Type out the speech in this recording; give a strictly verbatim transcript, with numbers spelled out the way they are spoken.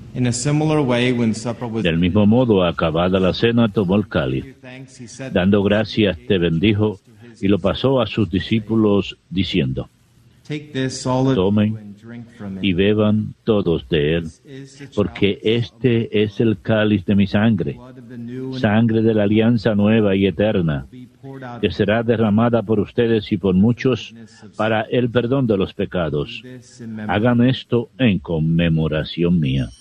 In a similar way, when supper was Del mismo modo, acabada la cena, tomó el cáliz. Dando gracias, te bendijo y lo pasó a sus discípulos diciendo: Take this, all of you, Tomen and drink from y it. beban todos de él, porque este es el cáliz de mi sangre, Blood of the new and sangre de la alianza nueva y eterna, be poured out que será derramada por ustedes y por muchos para el perdón de los pecados. this in memory. Hagan esto en conmemoración mía.